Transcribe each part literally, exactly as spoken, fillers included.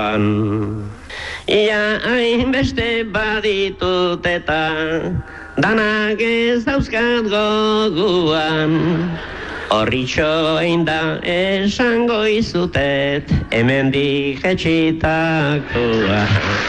Ia hainbeste baditut eta danak ez dauzkat goguan. Horritxo egin da esango izutet hemendik etxitakoa.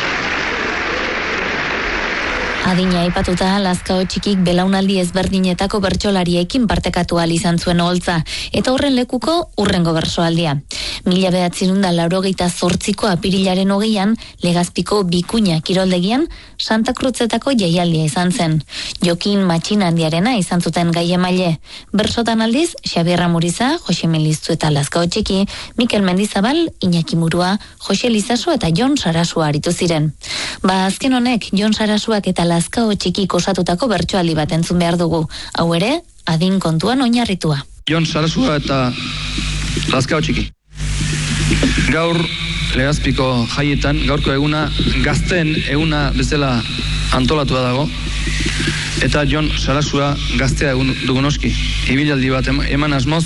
Adina aipatuta Lazkao Txikik belaunaldi ezberdinetako bertsolariekin partekatu ahal izan zuen oholtza, eta horren lekuko urrengo bertsoaldia. Mila bederatziehun eta laurogeita zortziko apirilaren hogeian, Legazpiko Bikuña kiroldegian Santa Cruzetako jaialdia izan zen. Jokin Matxinandiarena izan zuten gai emaile. Bertsotan aldiz, Xabier Amuriza, Jose Miliztu eta Lazkao Txiki, Mikel Mendizabal, Iñaki Murua, Jose Lizaso eta Jon Sarasua aritu ziren. Ba, azken honek, Jon Sarasuak eta Lazkao Txikik osatutako bertsoaldi bat entzun behar dugu. Hau ere, adin kontuan oinarritua. Jon Sarasua eta Lazkao Txiki. Gaur Legazpiko jaietan, gaurko eguna gazteen eguna bezala antolatua dago, eta Jon Sarasua gaztea dugun oski. Ibilaldi bat eman asmoz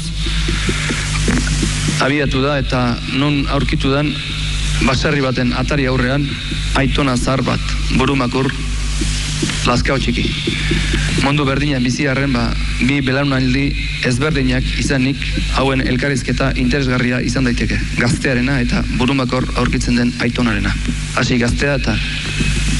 abiatu da, eta non aurkitu den baserri baten atari aurrean aitona zahar bat, burumakur Lazkao Txiki. Mundu berdinak bizi arren, ba, bi belaunaldi ezberdinak izanik, hauen elkarrizketa interesgarria izan daiteke. Gaztearena eta burumakor aurkitzen den aitonarena. Hasi gaztea eta